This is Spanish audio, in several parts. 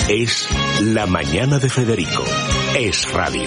Es La Mañana de Federico. Es radio.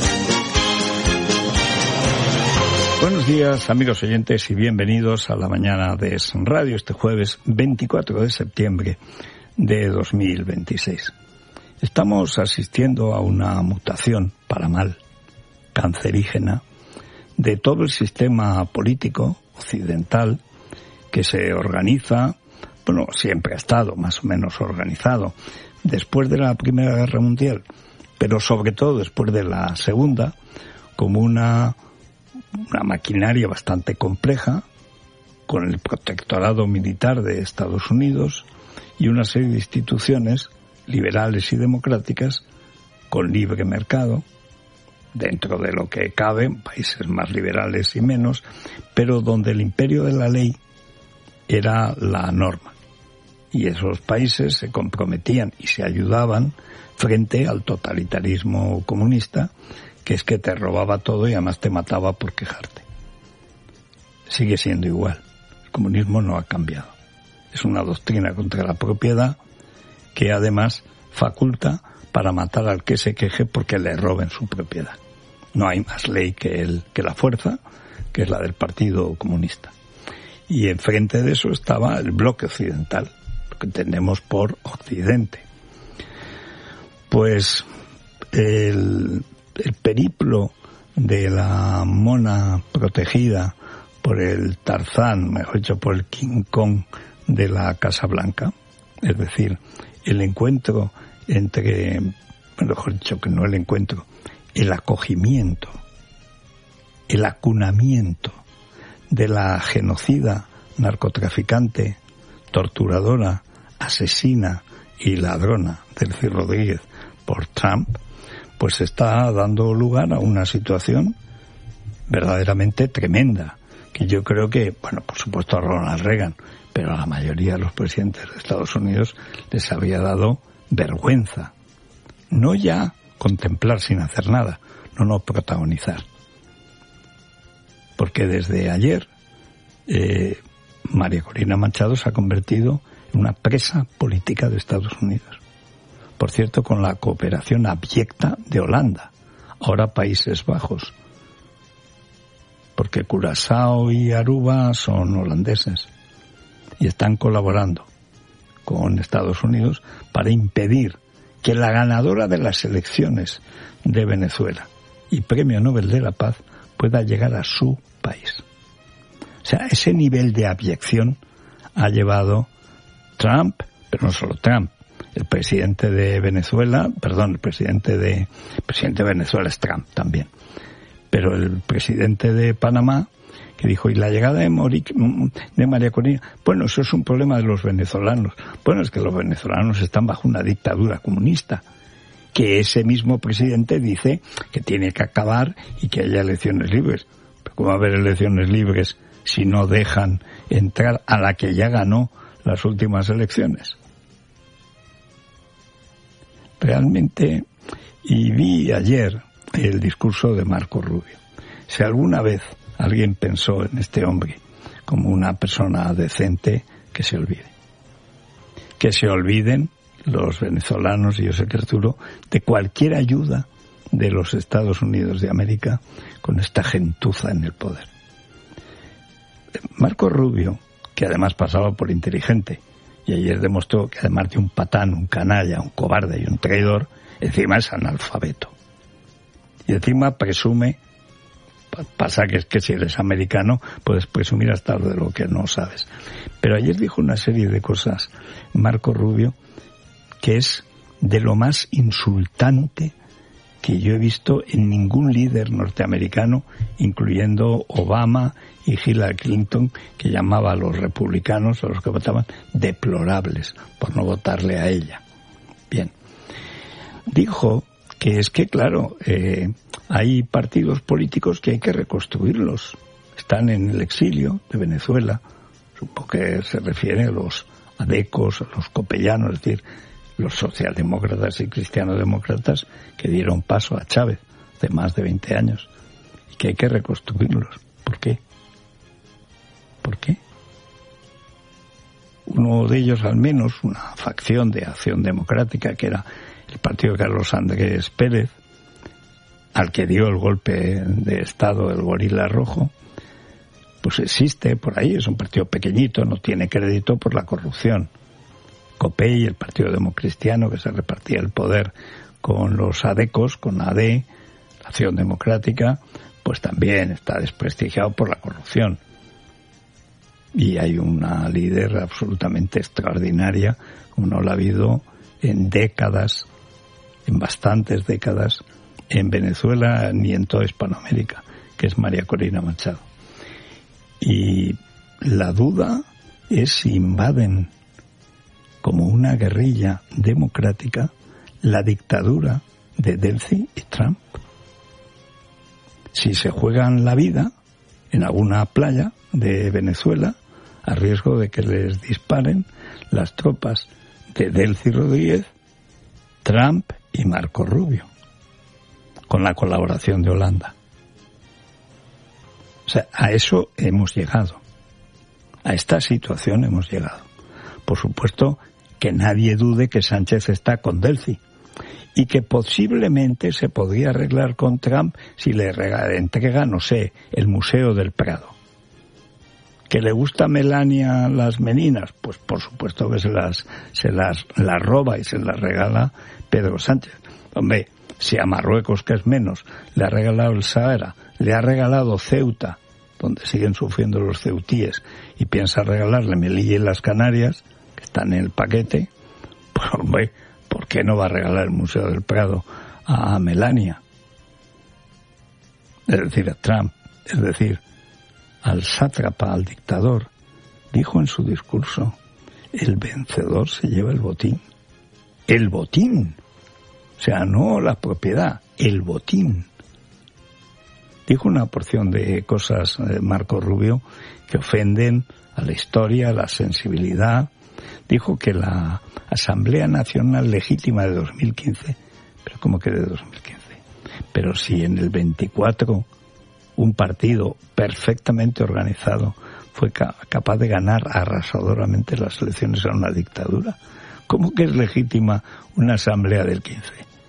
Buenos días, amigos oyentes, y bienvenidos a La Mañana de Es Radio este jueves 24 de septiembre de 2026. Estamos asistiendo a una mutación para mal, cancerígena, de todo el sistema político occidental que se organiza, bueno, siempre ha estado más o menos organizado después de la Primera Guerra Mundial, pero sobre todo después de la Segunda, como una maquinaria bastante compleja, con el protectorado militar de Estados Unidos y una serie de instituciones liberales y democráticas con libre mercado, dentro de lo que cabe, países más liberales y menos, pero donde el imperio de la ley era la norma. Y esos países se comprometían y se ayudaban frente al totalitarismo comunista, que es que te robaba todo y además te mataba por quejarte. Sigue siendo igual. El comunismo no ha cambiado. Es una doctrina contra la propiedad que además faculta para matar al que se queje porque le roben su propiedad. No hay más ley que la fuerza, que es la del Partido Comunista. Y enfrente de eso estaba el bloque occidental, lo que entendemos por Occidente. Pues el periplo de la mona protegida por el Tarzán, mejor dicho, por el King Kong de la Casa Blanca, es decir, el encuentro entre, mejor dicho que no el encuentro, el acogimiento, el acunamiento de la genocida, narcotraficante, torturadora, asesina y ladrona Delcy Rodríguez por Trump, pues está dando lugar a una situación verdaderamente tremenda, que yo creo que, bueno, por supuesto a Ronald Reagan, pero a la mayoría de los presidentes de Estados Unidos les había dado vergüenza. No ya contemplar sin hacer nada, no protagonizar. Porque desde ayer María Corina Machado se ha convertido en una presa política de Estados Unidos. Por cierto, con la cooperación abyecta de Holanda, ahora Países Bajos, porque Curazao y Aruba son holandeses y están colaborando con Estados Unidos para impedir que la ganadora de las elecciones de Venezuela y Premio Nobel de la Paz pueda llegar a su país. O sea, ese nivel de abyección ha llevado Trump, pero no solo Trump, el presidente de Venezuela, el presidente de Venezuela es Trump también, pero el presidente de Panamá, que dijo, y la llegada de María Corina, bueno, eso es un problema de los venezolanos. Bueno, es que los venezolanos están bajo una dictadura comunista, que ese mismo presidente dice que tiene que acabar y que haya elecciones libres. Pero ¿cómo va a haber elecciones libres si no dejan entrar a la que ya ganó las últimas elecciones? Realmente, y vi ayer el discurso de Marco Rubio. Si alguna vez alguien pensó en este hombre como una persona decente, que se olvide. Que se olviden los venezolanos, y yo sé que Arturo, de cualquier ayuda de los Estados Unidos de América con esta gentuza en el poder. Marco Rubio, que además pasaba por inteligente, y ayer demostró que además de un patán, un canalla, un cobarde y un traidor, encima es analfabeto. Y encima presume, pasa que es que si eres americano puedes presumir hasta de lo que no sabes. Pero ayer dijo una serie de cosas Marco Rubio que es de lo más insultante que yo he visto en ningún líder norteamericano, incluyendo Obama y Hillary Clinton, que llamaba a los republicanos, a los que votaban, deplorables por no votarle a ella. Bien. Dijo que es que, claro, hay partidos políticos que hay que reconstruirlos. Están en el exilio de Venezuela. Supongo que se refiere a los adecos, a los copellanos, es decir, los socialdemócratas y cristianodemócratas que dieron paso a Chávez de más de 20 años. Y que hay que reconstruirlos. ¿Por qué? ¿Por qué? uno de ellos al menos, una facción de Acción Democrática, que era el partido de Carlos Andrés Pérez, al que dio el golpe de Estado el Gorila Rojo, pues existe por ahí, es un partido pequeñito, no tiene crédito por la corrupción. COPEI, el Partido Democristiano, que se repartía el poder con los ADECOS, con AD, la Acción Democrática, pues también está desprestigiado por la corrupción. Y hay una líder absolutamente extraordinaria, como no la ha habido en décadas, en bastantes décadas, en Venezuela ni en toda Hispanoamérica, que es María Corina Machado. Y la duda es si invaden como una guerrilla democrática la dictadura de Delcy y Trump. Si se juegan la vida en alguna playa de Venezuela, a riesgo de que les disparen las tropas de Delcy Rodríguez, Trump y Marco Rubio, con la colaboración de Holanda. O sea, a eso hemos llegado. A esta situación hemos llegado. Por supuesto que nadie dude que Sánchez está con Delcy y que posiblemente se podría arreglar con Trump si le entrega, no sé, el Museo del Prado. ¿Que le gusta a Melania las meninas? Pues por supuesto que se las roba y se las regala Pedro Sánchez. Hombre, si a Marruecos, que es menos, le ha regalado el Sahara, le ha regalado Ceuta, donde siguen sufriendo los ceutíes, y piensa regalarle Melilla y las Canarias, que están en el paquete, pues hombre, ¿por qué no va a regalar el Museo del Prado a Melania? Es decir, a Trump, es decir, al sátrapa, al dictador. Dijo en su discurso, el vencedor se lleva el botín. El botín. O sea, no la propiedad, el botín. Dijo una porción de cosas, Marco Rubio, que ofenden a la historia, a la sensibilidad. Dijo que la Asamblea Nacional Legítima de 2015, pero ¿cómo que de 2015? Pero si en el 24 un partido perfectamente organizado fue capaz de ganar arrasadoramente las elecciones a una dictadura, ¿cómo que es legítima una asamblea del 15?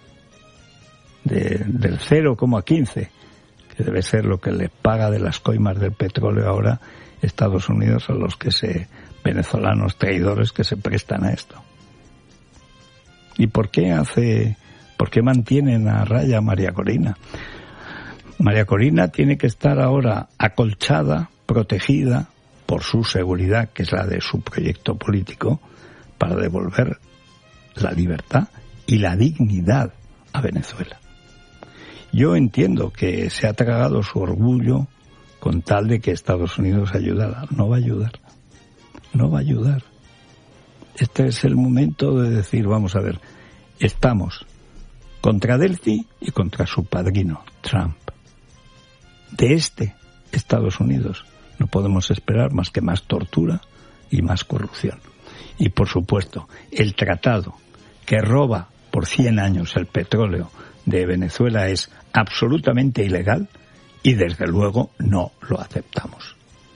Del 0,15, que debe ser lo que le paga de las coimas del petróleo ahora Estados Unidos a los venezolanos traidores que se prestan a esto. ¿Y por qué mantienen a raya a María Corina? María Corina tiene que estar ahora acolchada, protegida por su seguridad, que es la de su proyecto político, para devolver la libertad y la dignidad a Venezuela. Yo entiendo que se ha tragado su orgullo con tal de que Estados Unidos ayudara. No va a ayudar. No va a ayudar. Este es el momento de decir, vamos a ver, estamos contra Delcy y contra su padrino, Trump. De Estados Unidos no podemos esperar más que más tortura y más corrupción. Y por supuesto, el tratado que roba por 100 años el petróleo de Venezuela es absolutamente ilegal y desde luego no lo aceptamos.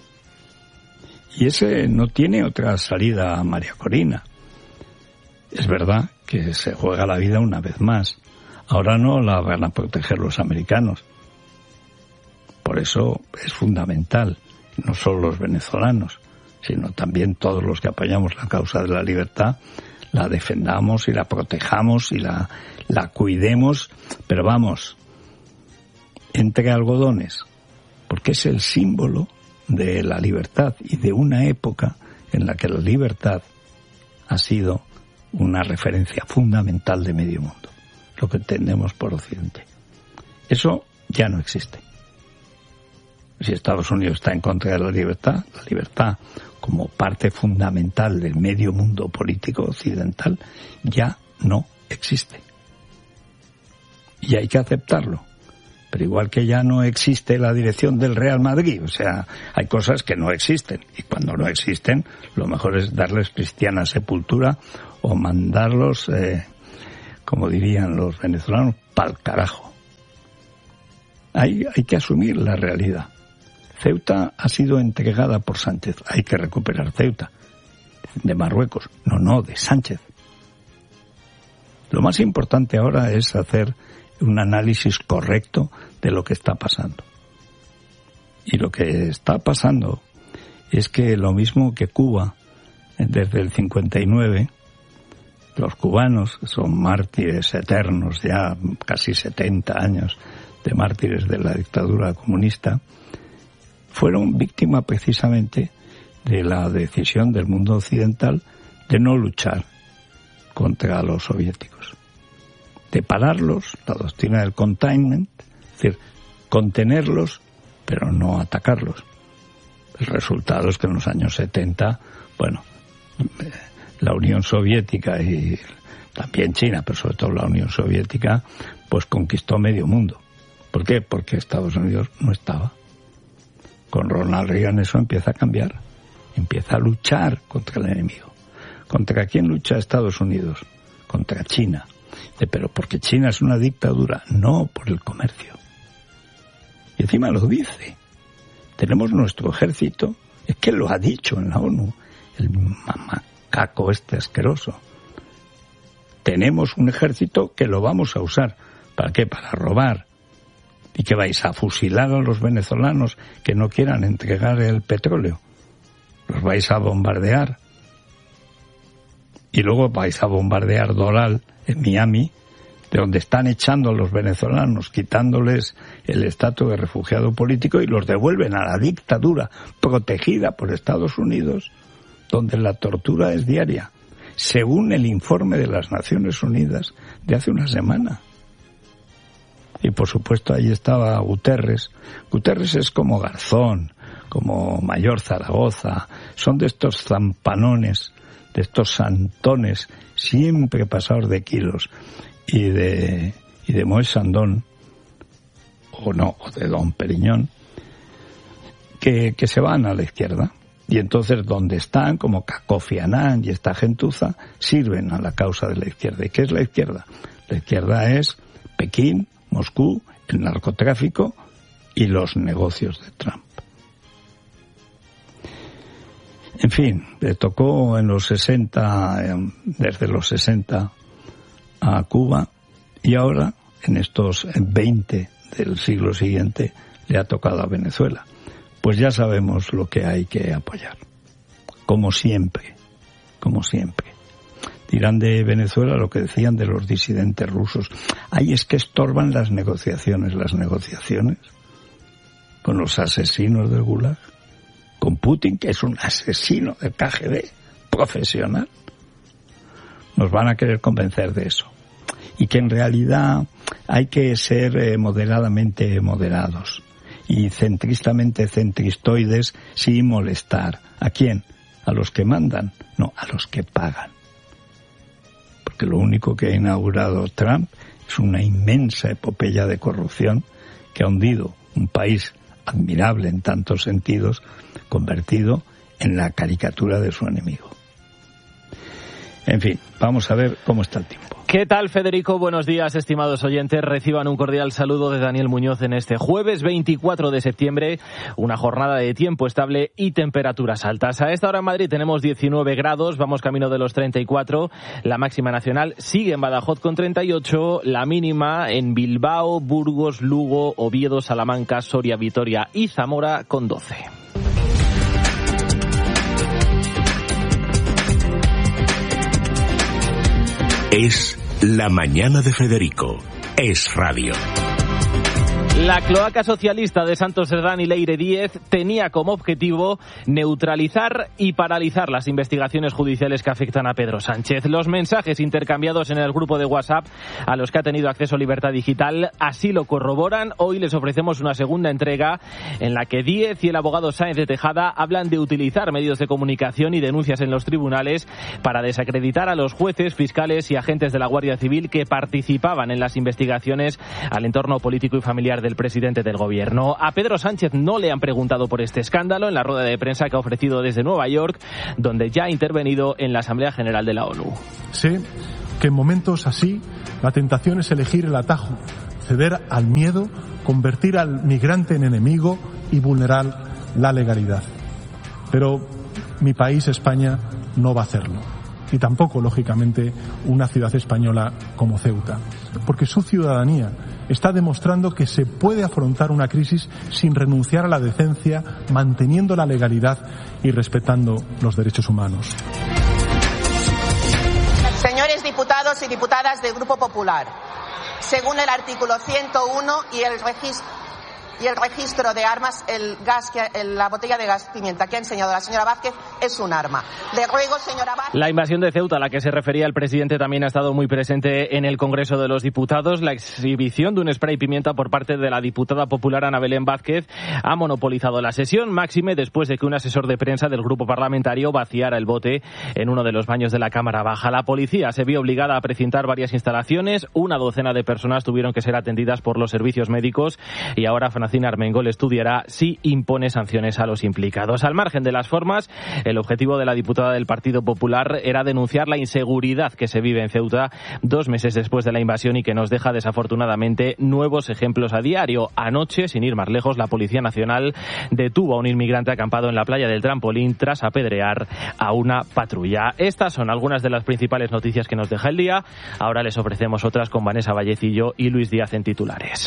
Y ese no tiene otra salida a María Corina. Es verdad que se juega la vida una vez más. Ahora no la van a proteger los americanos. Por eso es fundamental, no solo los venezolanos, sino también todos los que apoyamos la causa de la libertad, la defendamos y la protejamos y la cuidemos, pero vamos, entre algodones, porque es el símbolo de la libertad y de una época en la que la libertad ha sido una referencia fundamental de medio mundo, lo que entendemos por Occidente. Eso ya no existe. Si Estados Unidos está en contra de la libertad como parte fundamental del medio mundo político occidental ya no existe. Y hay que aceptarlo. Pero igual que ya no existe la dirección del Real Madrid, o sea, hay cosas que no existen. Y cuando no existen, lo mejor es darles cristiana sepultura o mandarlos, como dirían los venezolanos, pa'l carajo. Hay que asumir la realidad. Ceuta ha sido entregada por Sánchez. Hay que recuperar Ceuta. de Marruecos. No, de Sánchez. Lo más importante ahora es hacer un análisis correcto de lo que está pasando. Y lo que está pasando es que lo mismo que Cuba, desde el 59, los cubanos, que son mártires eternos, ya casi 70 años de mártires de la dictadura comunista, fueron víctimas precisamente de la decisión del mundo occidental de no luchar contra los soviéticos, de pararlos, la doctrina del containment, es decir, contenerlos, pero no atacarlos. El resultado es que en los años 70, la Unión Soviética y también China, pero sobre todo la Unión Soviética, pues conquistó medio mundo. ¿Por qué? Porque Estados Unidos no estaba. Con Ronald Reagan eso empieza a cambiar. Empieza a luchar contra el enemigo. ¿Contra quién lucha Estados Unidos? Contra China. Pero porque China es una dictadura, no por el comercio. Y encima lo dice. Tenemos nuestro ejército, es que lo ha dicho en la ONU, el mamacaco este asqueroso. Tenemos un ejército que lo vamos a usar. ¿Para qué? Para robar. ¿Y que vais a fusilar a los venezolanos que no quieran entregar el petróleo? ¿Los vais a bombardear? Y luego vais a bombardear Doral, en Miami, de donde están echando a los venezolanos, quitándoles el estatus de refugiado político y los devuelven a la dictadura protegida por Estados Unidos, donde la tortura es diaria, según el informe de las Naciones Unidas de hace una semana. Y por supuesto ahí estaba Guterres. Guterres es como Garzón, como Mayor Zaragoza, son de estos zampanones, de estos santones, siempre pasados de kilos, y de Moé Sandón, o de Don Periñón, que se van a la izquierda. Y entonces donde están, como Kofi Annan y esta gentuza, sirven a la causa de la izquierda. ¿Y qué es la izquierda? La izquierda es Pekín, Moscú, el narcotráfico y los negocios de Trump. En fin, le tocó en los 60, desde los 60 a Cuba, y ahora, en estos 20 del siglo siguiente, le ha tocado a Venezuela. Pues ya sabemos lo que hay que apoyar. Como siempre. Dirán de Venezuela lo que decían de los disidentes rusos. Ay, es que estorban las negociaciones con los asesinos del Gulag, con Putin, que es un asesino del KGB profesional. Nos van a querer convencer de eso. Y que en realidad hay que ser moderadamente moderados y centristamente centristoides sin molestar. ¿A quién? ¿A los que mandan? No, a los que pagan. Porque lo único que ha inaugurado Trump es una inmensa epopeya de corrupción que ha hundido un país admirable en tantos sentidos, convertido en la caricatura de su enemigo. En fin, vamos a ver cómo está el tiempo. ¿Qué tal, Federico? Buenos días, estimados oyentes. Reciban un cordial saludo de Daniel Muñoz en este jueves 24 de septiembre, una jornada de tiempo estable y temperaturas altas. A esta hora en Madrid tenemos 19 grados, vamos camino de los 34. La máxima nacional sigue en Badajoz con 38, la mínima en Bilbao, Burgos, Lugo, Oviedo, Salamanca, Soria, Vitoria y Zamora con 12. Es La Mañana de Federico. Es radio. La cloaca socialista de Santos Cerdán y Leire Díez tenía como objetivo neutralizar y paralizar las investigaciones judiciales que afectan a Pedro Sánchez. Los mensajes intercambiados en el grupo de WhatsApp a los que ha tenido acceso Libertad Digital así lo corroboran. Hoy les ofrecemos una segunda entrega en la que Díez y el abogado Sáenz de Tejada hablan de utilizar medios de comunicación y denuncias en los tribunales para desacreditar a los jueces, fiscales y agentes de la Guardia Civil que participaban en las investigaciones al entorno político y familiar del presidente del gobierno. A Pedro Sánchez no le han preguntado por este escándalo en la rueda de prensa que ha ofrecido desde Nueva York, donde ya ha intervenido en la Asamblea General de la ONU. Sé que en momentos así la tentación es elegir el atajo, ceder al miedo, convertir al migrante en enemigo y vulnerar la legalidad. Pero mi país, España, no va a hacerlo. Y tampoco, lógicamente, una ciudad española como Ceuta. Porque su ciudadanía está demostrando que se puede afrontar una crisis sin renunciar a la decencia, manteniendo la legalidad y respetando los derechos humanos. Señores diputados y diputadas del Grupo Popular, según el artículo 101 y el registro de armas, la botella de gas pimienta que ha enseñado la señora Vázquez es un arma. Le ruego, señora Vázquez. La invasión de Ceuta, a la que se refería el presidente, también ha estado muy presente en el Congreso de los Diputados. La exhibición de un spray pimienta por parte de la diputada popular Ana Belén Vázquez ha monopolizado la sesión, máxime después de que un asesor de prensa del grupo parlamentario vaciara el bote en uno de los baños de la Cámara Baja. La policía se vio obligada a precintar varias instalaciones, una docena de personas tuvieron que ser atendidas por los servicios médicos y ahora Francina Armengol estudiará si impone sanciones a los implicados. Al margen de las formas, el objetivo de la diputada del Partido Popular era denunciar la inseguridad que se vive en Ceuta 2 meses después de la invasión y que nos deja desafortunadamente nuevos ejemplos a diario. Anoche, sin ir más lejos, la Policía Nacional detuvo a un inmigrante acampado en la playa del Trampolín tras apedrear a una patrulla. Estas son algunas de las principales noticias que nos deja el día. Ahora les ofrecemos otras con Vanessa Vallecillo y Luis Díaz en titulares.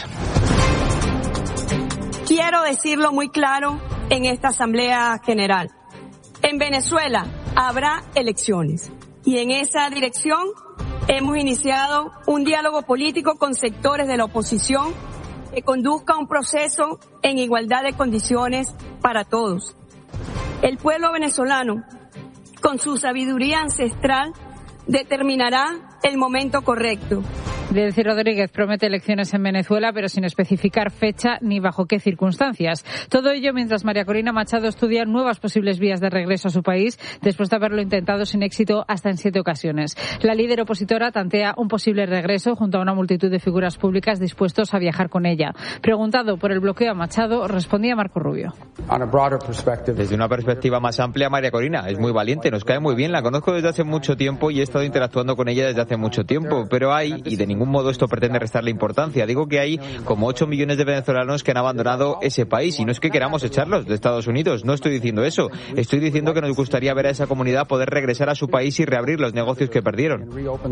Quiero decirlo muy claro en esta Asamblea General. En Venezuela habrá elecciones y en esa dirección hemos iniciado un diálogo político con sectores de la oposición que conduzca un proceso en igualdad de condiciones para todos. El pueblo venezolano, con su sabiduría ancestral, determinará el momento correcto. Delcy Rodríguez promete elecciones en Venezuela, pero sin especificar fecha ni bajo qué circunstancias. Todo ello mientras María Corina Machado estudia nuevas posibles vías de regreso a su país, después de haberlo intentado sin éxito hasta en 7 ocasiones. La líder opositora tantea un posible regreso junto a una multitud de figuras públicas dispuestos a viajar con ella. Preguntado por el bloqueo a Machado, respondía Marco Rubio. Desde una perspectiva más amplia, María Corina es muy valiente, nos cae muy bien, la conozco desde hace mucho tiempo y he estado interactuando con ella desde hace mucho tiempo, pero hay, y de ningún modo esto pretende restarle importancia, digo que hay como 8 millones de venezolanos que han abandonado ese país y no es que queramos echarlos de Estados Unidos, no estoy diciendo eso, estoy diciendo que nos gustaría ver a esa comunidad poder regresar a su país y reabrir los negocios que perdieron.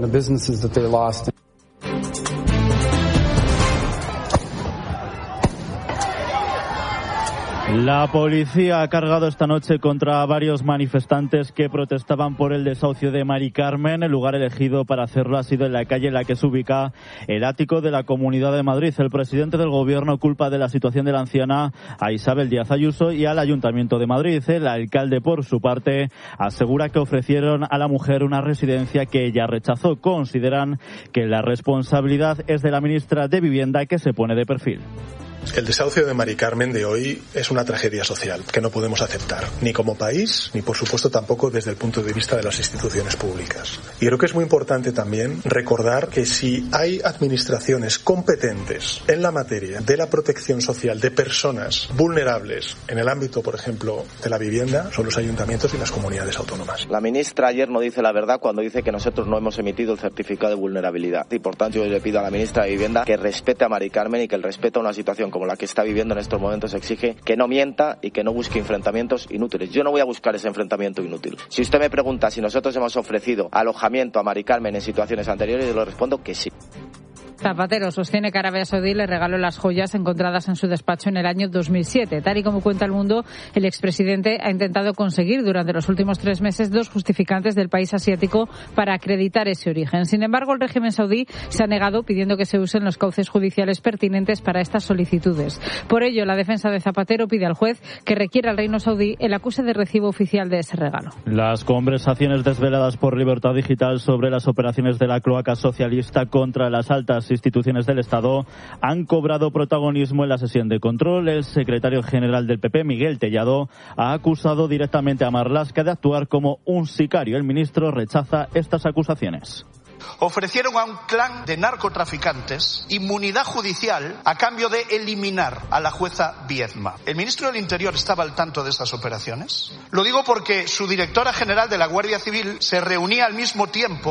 La policía ha cargado esta noche contra varios manifestantes que protestaban por el desahucio de Mari Carmen. El lugar elegido para hacerlo ha sido en la calle en la que se ubica el ático de la Comunidad de Madrid. El presidente del Gobierno culpa de la situación de la anciana a Isabel Díaz Ayuso y al Ayuntamiento de Madrid. El alcalde, por su parte, asegura que ofrecieron a la mujer una residencia que ella rechazó. Consideran que la responsabilidad es de la ministra de Vivienda, que se pone de perfil. El desahucio de Mari Carmen de hoy es una tragedia social que no podemos aceptar, ni como país, ni por supuesto tampoco desde el punto de vista de las instituciones públicas. Y creo que es muy importante también recordar que si hay administraciones competentes en la materia de la protección social de personas vulnerables en el ámbito, por ejemplo, de la vivienda, son los ayuntamientos y las comunidades autónomas. La ministra ayer no dice la verdad cuando dice que nosotros no hemos emitido el certificado de vulnerabilidad. Y por tanto yo le pido a la ministra de Vivienda que respete a Mari Carmen y que el respeto a una situación como la que está viviendo en estos momentos exige que no mienta y que no busque enfrentamientos inútiles. Yo no voy a buscar ese enfrentamiento inútil. Si usted me pregunta si nosotros hemos ofrecido alojamiento a Mari Carmen en situaciones anteriores, yo le respondo que sí. Zapatero sostiene que Arabia Saudí le regaló las joyas encontradas en su despacho en el año 2007. Tal y como cuenta El Mundo, el expresidente ha intentado conseguir durante los últimos 3 meses 2 justificantes del país asiático para acreditar ese origen. Sin embargo, el régimen saudí se ha negado pidiendo que se usen los cauces judiciales pertinentes para estas solicitudes. Por ello, la defensa de Zapatero pide al juez que requiera al reino saudí el acuse de recibo oficial de ese regalo. Las conversaciones desveladas por Libertad Digital sobre las operaciones de la cloaca socialista contra las altas instituciones del Estado han cobrado protagonismo en la sesión de control. El secretario general del PP, Miguel Tellado, ha acusado directamente a Marlaska de actuar como un sicario. El ministro rechaza estas acusaciones. Ofrecieron a un clan de narcotraficantes inmunidad judicial a cambio de eliminar a la jueza Viedma. ¿El ministro del Interior estaba al tanto de estas operaciones? Lo digo porque su directora general de la Guardia Civil se reunía al mismo tiempo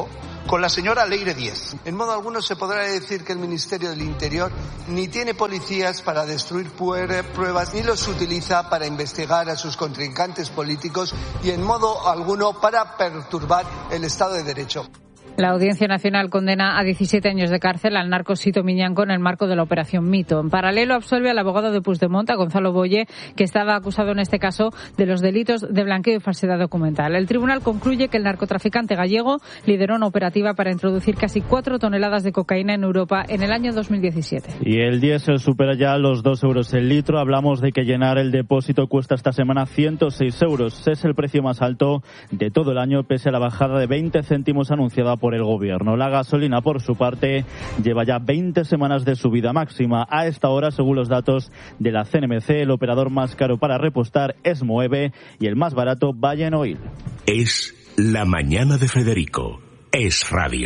con la señora Leire Díez. En modo alguno se podrá decir que el Ministerio del Interior ni tiene policías para destruir pruebas, ni los utiliza para investigar a sus contrincantes políticos y en modo alguno para perturbar el Estado de Derecho. La Audiencia Nacional condena a 17 años de cárcel al narco Sito Miñanco en el marco de la Operación Mito. En paralelo, absuelve al abogado de Puigdemont, a Gonzalo Boye, que estaba acusado en este caso de los delitos de blanqueo y falsedad documental. El tribunal concluye que el narcotraficante gallego lideró una operativa para introducir casi 4 toneladas de cocaína en Europa en el año 2017. Y el diésel supera ya los 2 euros el litro. Hablamos de que llenar el depósito cuesta esta semana 106 euros. Es el precio más alto de todo el año, pese a la bajada de 20 céntimos anunciada por el gobierno. La gasolina, por su parte, lleva ya 20 semanas de subida máxima. A esta hora, según los datos de la CNMC, el operador más caro para repostar es Moeve y el más barato Vallen Oil. Es la mañana de Federico. Es radio.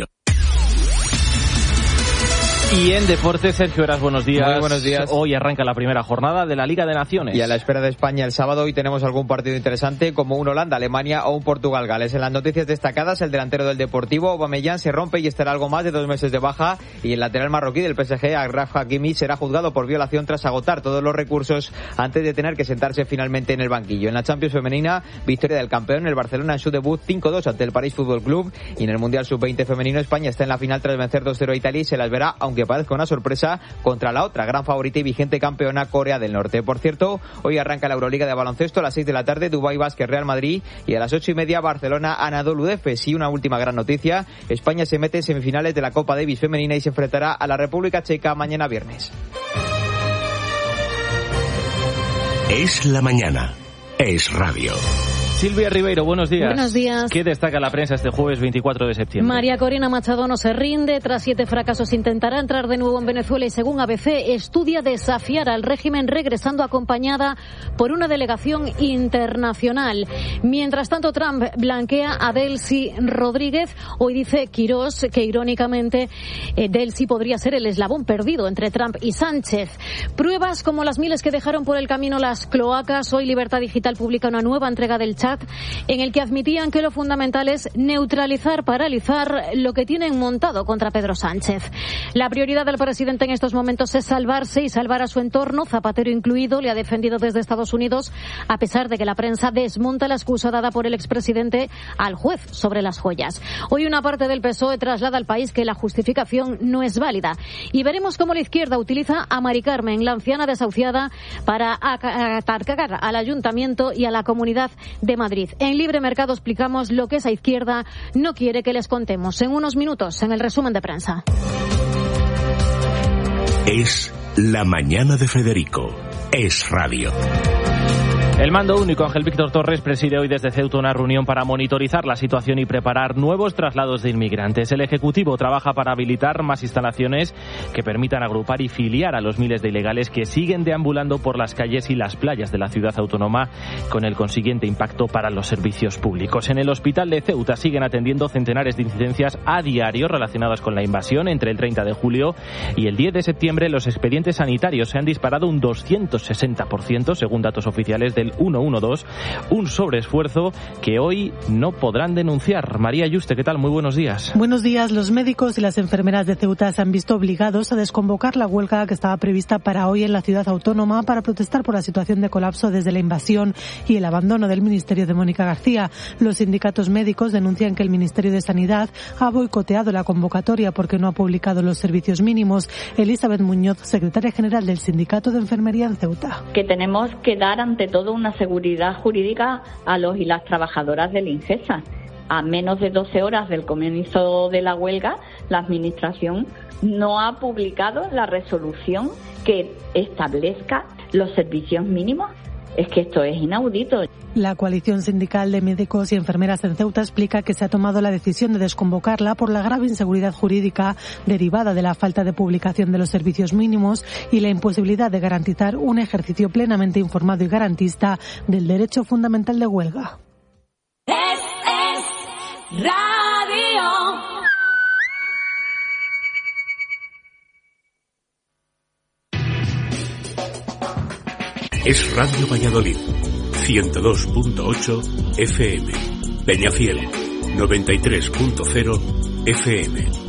Y en deportes, Sergio Heras, buenos días. Muy buenos días. Hoy arranca la primera jornada de la Liga de Naciones. Y a la espera de España el sábado, hoy tenemos algún partido interesante como un Holanda-Alemania o un Portugal-Gales. En las noticias destacadas, el delantero del Deportivo, Aubameyang, se rompe y estará algo más de 2 meses de baja. Y el lateral marroquí del PSG, Achraf Hakimi, será juzgado por violación tras agotar todos los recursos antes de tener que sentarse finalmente en el banquillo. En la Champions femenina, victoria del campeón, el Barcelona en su debut 5-2 ante el París Fútbol Club. Y en el Mundial Sub-20 femenino, España está en la final tras vencer 2-0 a Italia y se las verá, aunque parezca una sorpresa, contra la otra gran favorita y vigente campeona, Corea del Norte. Por cierto, hoy arranca la Euroliga de baloncesto a las 6 de la tarde, Dubái Basket Real Madrid, y a las 8:30 Barcelona Anadolu Efes. Y una última gran noticia, España se mete en semifinales de la Copa Davis femenina y se enfrentará a la República Checa mañana viernes. Es la mañana. Es radio. Silvia Ribeiro, buenos días. Buenos días. ¿Qué destaca la prensa este jueves 24 de septiembre? María Corina Machado no se rinde. Tras 7 fracasos intentará entrar de nuevo en Venezuela y, según ABC, estudia desafiar al régimen regresando acompañada por una delegación internacional. Mientras tanto, Trump blanquea a Delcy Rodríguez. Hoy dice Quirós que, irónicamente, Delcy podría ser el eslabón perdido entre Trump y Sánchez. Pruebas como las miles que dejaron por el camino las cloacas. Hoy Libertad Digital publica una nueva entrega del chat en el que admitían que lo fundamental es neutralizar, paralizar lo que tienen montado contra Pedro Sánchez. La prioridad del presidente en estos momentos es salvarse y salvar a su entorno, Zapatero incluido. Le ha defendido desde Estados Unidos, a pesar de que la prensa desmonta la excusa dada por el expresidente al juez sobre las joyas. Hoy una parte del PSOE traslada al país que la justificación no es válida. Y veremos cómo la izquierda utiliza a Mari Carmen, la anciana desahuciada, para atacar al ayuntamiento y a la Comunidad de Madrid. En Libre Mercado explicamos lo que esa izquierda no quiere que les contemos en unos minutos en el resumen de prensa. Es la mañana de Federico. Es radio. El mando único Ángel Víctor Torres preside hoy desde Ceuta una reunión para monitorizar la situación y preparar nuevos traslados de inmigrantes. El Ejecutivo trabaja para habilitar más instalaciones que permitan agrupar y filiar a los miles de ilegales que siguen deambulando por las calles y las playas de la ciudad autónoma, con el consiguiente impacto para los servicios públicos. En el hospital de Ceuta siguen atendiendo centenares de incidencias a diario relacionadas con la invasión. Entre el 30 de julio y el 10 de septiembre los expedientes sanitarios se han disparado un 260%, según datos oficiales del 112, un sobreesfuerzo que hoy no podrán denunciar. María Yuste, ¿qué tal? Muy buenos días. Buenos días. Los médicos y las enfermeras de Ceuta se han visto obligados a desconvocar la huelga que estaba prevista para hoy en la ciudad autónoma para protestar por la situación de colapso desde la invasión y el abandono del ministerio de Mónica García. Los sindicatos médicos denuncian que el Ministerio de Sanidad ha boicoteado la convocatoria porque no ha publicado los servicios mínimos. Elizabeth Muñoz, secretaria general del Sindicato de Enfermería en Ceuta. Que tenemos que dar ante todo una seguridad jurídica a los y las trabajadoras del INGESA. A menos de 12 horas del comienzo de la huelga, la Administración no ha publicado la resolución que establezca los servicios mínimos. Es que esto es inaudito. La coalición sindical de médicos y enfermeras en Ceuta explica que se ha tomado la decisión de desconvocarla por la grave inseguridad jurídica derivada de la falta de publicación de los servicios mínimos y la imposibilidad de garantizar un ejercicio plenamente informado y garantista del derecho fundamental de huelga. Es radio. Es Radio Valladolid, 102.8 FM, Peñafiel, 93.0 FM.